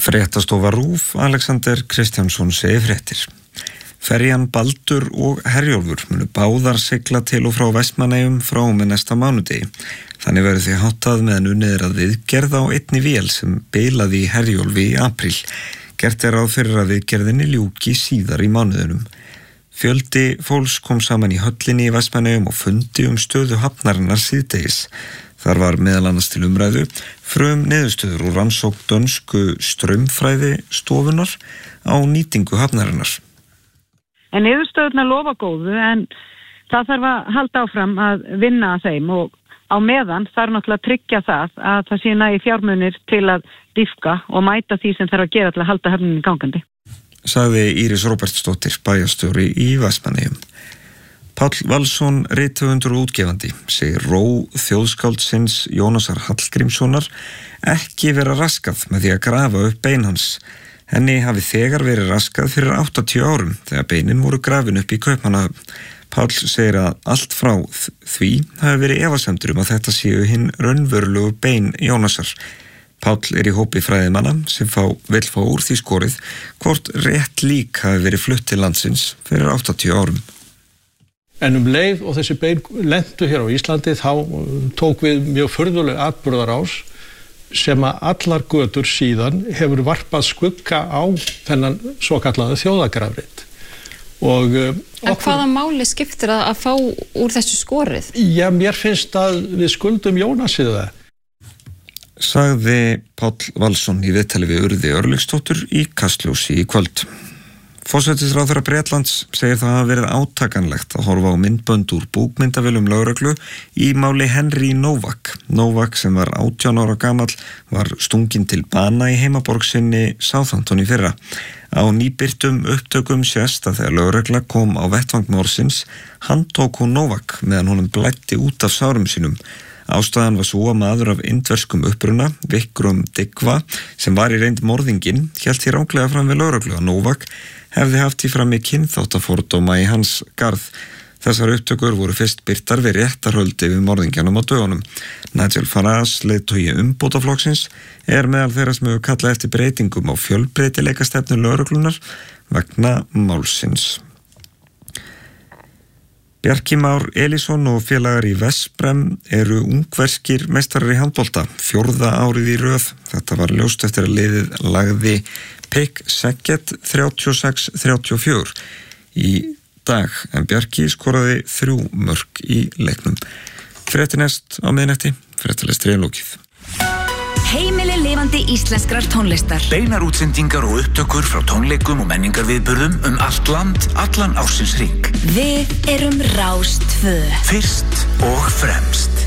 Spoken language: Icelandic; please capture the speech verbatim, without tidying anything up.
Fréttastofa RÚV, Alexander Kristjánsson segir fréttir. Ferjan Baldur og Herjólfur munu báðar sigla til og frá Vestmannaeyjum frá og með næsta mánudegi. Þannig verður því háttað meðan unnið er að viðgerð á einni vél sem bilaði í Herjólfi í apríl. Gert er ráð fyrir að viðgerðinni ljúki síðar í mánuðinum. Fjöldi fólks kom saman í höllinni í Vestmannaeyjum og fundi um stöðu hafnarinnar síðdegis. Þar var meðal annars til umræðu frum niðurstöður úr rannsókn dönsku straumfræði stofunar á nýtingu hafnarinnar. En niðurstöðurnar lofa góðu en það þarf að halda áfram að vinna að þeim og á meðan þarf náttúrulega að tryggja það að það sé nægi fjármunir til að dýpka og mæta því sem þarf að gera til að halda höfninni gangandi. Sagði Íris Róbertsdóttir, bæjarstjóri í Vestmannaeyjum. Páll Valsson, rithöfundur og útgefandi, segir ró þjóðskáldsins Jónasar Hallgrímssonar ekki vera raskað með því að grafa upp bein hans. Henni hafi þegar verið raskað fyrir áttatíu árum þegar beinin voru grafin upp í Kaupmannahöfn. Páll segir að allt frá því hafi verið efasemdur um að þetta séu hinn raunverulegu bein Jónasar. Páll er í hópi fræðimanna sem fá, vill fá úr því skorið hvort rétt lík hafi verið flutt til landsins fyrir áttatíu árum. En um leið og þessi bein lentu hér á Íslandi þá tók við mjög furðuleg atburðarás sem að allar götur síðan hefur varpað skugga á þennan svokallaða þjóðagrafrit. Og en okkur, hvaða máli skiptir að, að fá úr þessu skorið? Já, mér finnst að við skuldum Jónasi það. Sagði Páll Valsson í viðtali við Urði Örlygsdóttur í Kastljósi í kvöld. Forsætisráðherra Bretlands segir það hafa verið átakanlegt að horfa á myndbönd úr búkmyndavélum lögreglu í máli Henry Novak. Novak sem var átján ára gamall var stunginn til bana í heimaborg sinni Southampton í fyrra. Á nýbirtum upptökum sést að þegar lögregla kom á vettvang morðsins handtók hún Novak meðan honum blæddi út af sárum sínum. Ástæðan var svo að maður af indverskum uppruna, Vikrum Digva, sem var í reynd morðinginn, hélt því ránglega fram við lögreglu að Novak hefði haft í frammi kynþáttafordóma í hans garð. Þessar upptökur voru fyrst birtar við réttarhöldi við morðingjanum á dögunum. Nigel Farage, leiðtogi umbótaflokksins, er meðal þeirra sem hefur kallað eftir breytingum á fjölbreytileikastefnu lögreglunar vegna málsins. Bjarki Már Elísson og félagar í Vesprem eru ungverskir meistarar í handbolta, fjórða árið í röð. Þetta var ljóst eftir að liðið lagði Pick Szeged þrjátíu og sex þrjátíu og fjögur í dag, en Bjarki skoraði þrjú mörk í leiknum. Fréttir næst á miðnætti, fréttalestri er lokið. Heimili lifandi íslenskrar tónlistar. Beinar útsendingar og upptökur frá tónleikum og menningarviðburðum um allt land, allan ársins hring. Við erum Rás tvö. Fyrst og fremst.